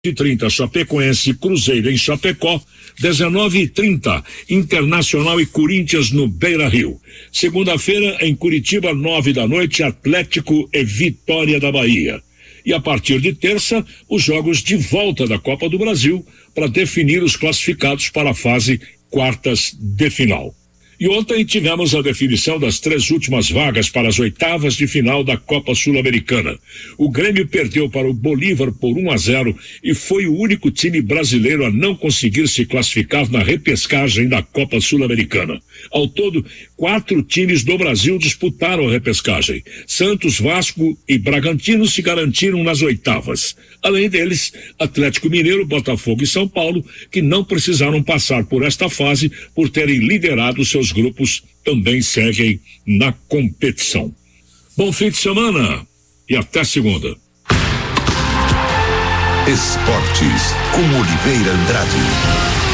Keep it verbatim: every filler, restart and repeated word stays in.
e trinta, Chapecoense Cruzeiro em Chapecó, dezenove e trinta, Internacional e Corinthians no Beira-Rio. Segunda-feira, em Curitiba, nove da noite, Atlético e Vitória da Bahia. E a partir de terça, os jogos de volta da Copa do Brasil para definir os classificados para a fase quartas de final. E ontem tivemos a definição das três últimas vagas para as oitavas de final da Copa Sul-Americana. O Grêmio perdeu para o Bolívar por um a zero e foi o único time brasileiro a não conseguir se classificar na repescagem da Copa Sul-Americana. Ao todo, quatro times do Brasil disputaram a repescagem. Santos, Vasco e Bragantino se garantiram nas oitavas. Além deles, Atlético Mineiro, Botafogo e São Paulo, que não precisaram passar por esta fase por terem liderado seus grupos, também seguem na competição. Bom fim de semana e até segunda. Esportes com Oliveira Andrade.